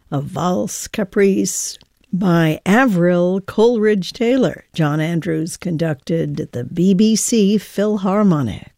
a valse caprice by Avril Coleridge Taylor. John Andrews conducted the BBC Philharmonic.